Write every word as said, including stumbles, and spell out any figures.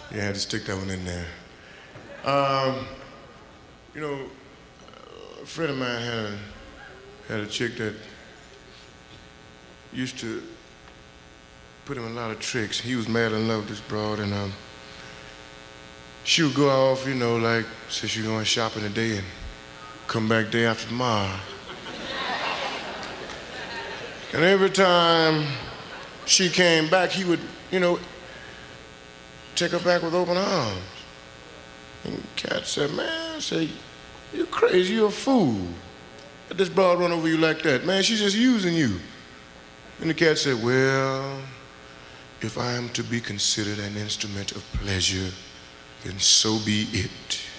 Yeah, I had to stick that one in there. Um, you know, a friend of mine had a, had a chick that used to put him in a lot of tricks. He was mad in love with this broad, and um, she would go off, you know, like, say she going shopping today and come back day after tomorrow. And every time she came back, he would, you know, take her back with open arms. And Cat said, man, say, you crazy, you a fool. Let this broad run over you like that. Man, she's just using you. And the cat said, well, if I am to be considered an instrument of pleasure, then so be it.